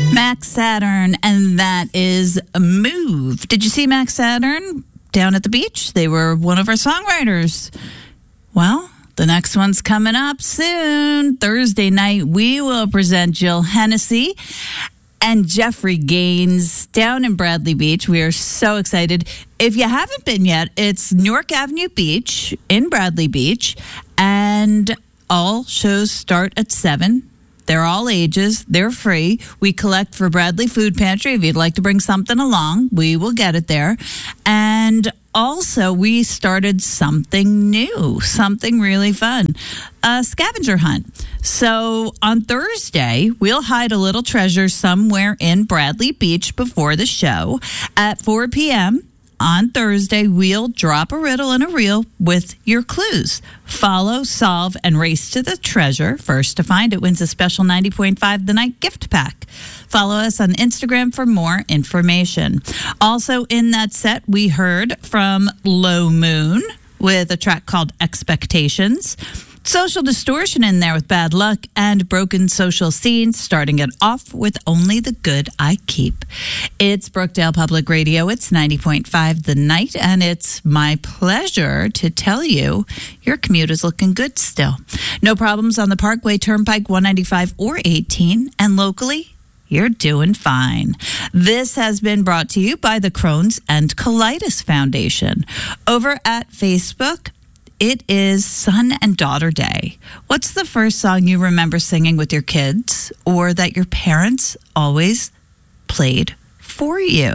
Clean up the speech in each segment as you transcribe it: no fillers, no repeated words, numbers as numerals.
Max Saturn, and that is Move. Did you see Max Saturn down at the beach? They were one of our songwriters. Well, the next one's coming up soon. Thursday night, we will present Jill Hennessy and Jeffrey Gaines down in Bradley Beach. We are so excited. If you haven't been yet, it's Newark Avenue Beach in Bradley Beach, and all shows start at 7. They're all ages. They're free. We collect for Bradley Food Pantry. If you'd like to bring something along, we will get it there. And also, we started something new, something really fun, a scavenger hunt. So on Thursday, we'll hide a little treasure somewhere in Bradley Beach before the show. At 4 p.m., on Thursday, we'll drop a riddle and a reel with your clues. Follow, solve, and race to the treasure. First to find it wins a special 90.5 The Night gift pack. Follow us on Instagram for more information. Also in that set, we heard from Low Moon with a track called Expectations. Social Distortion in there with Bad Luck, and Broken Social Scene, starting it off with Only the Good I Keep. It's Brookdale Public Radio. It's 90.5 The Night, and it's my pleasure to tell you your commute is looking good still. No problems on the Parkway, Turnpike, 195 or 18, and locally, you're doing fine. This has been brought to you by the Crohn's and Colitis Foundation. Over at Facebook, it is Son and Daughter Day. What's the first song you remember singing with your kids, or that your parents always played for you?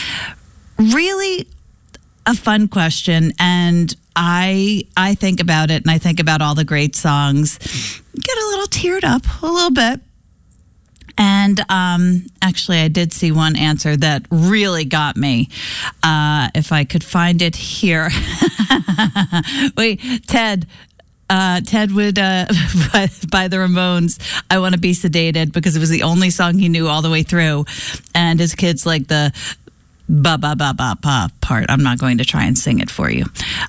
Really a fun question, and I think about it, and I think about all the great songs. Get a little teared up, a little bit. And actually, I did see one answer that really got me. If I could find it here. Wait, Ted would, by the Ramones, I Want to Be Sedated, because it was the only song he knew all the way through. And his kids like the ba-ba-ba-ba-ba part. I'm not going to try and sing it for you.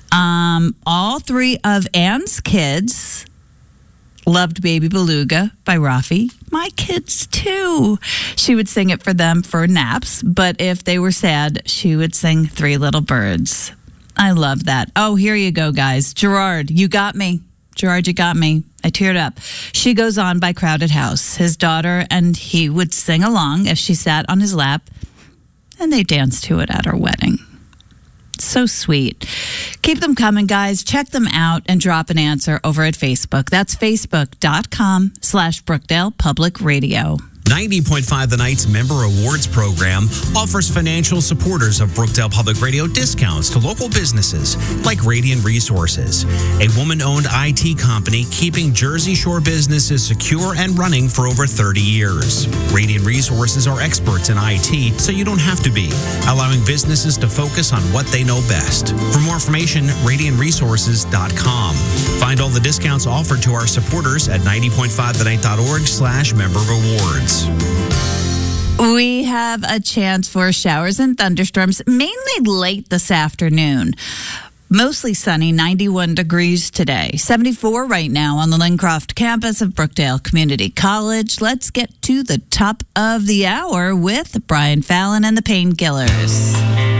All three of Anne's kids loved Baby Beluga by Rafi. My kids, too. She would sing it for them for naps, but if they were sad, she would sing Three Little Birds. I love that. Oh, here you go, guys. Gerard, you got me. Gerard, you got me. I teared up. She Goes On by Crowded House. His daughter and he would sing along as she sat on his lap, and they danced to it at her wedding. So sweet. Keep them coming, guys. Check them out and drop an answer over at Facebook. That's facebook.com/Brookdale Public Radio. 90.5 The Night's Member Awards program offers financial supporters of Brookdale Public Radio discounts to local businesses like Radiant Resources, a woman-owned IT company keeping Jersey Shore businesses secure and running for over 30 years. Radiant Resources are experts in IT, so you don't have to be, allowing businesses to focus on what they know best. For more information, radiantresources.com. Find all the discounts offered to our supporters at 90.5thenight.org/member rewards. We have a chance for showers and thunderstorms, mainly late this afternoon. Mostly sunny, 91 degrees today. 74 right now on the Lincroft campus of Brookdale Community College. Let's get to the top of the hour with Brian Fallon and the Painkillers.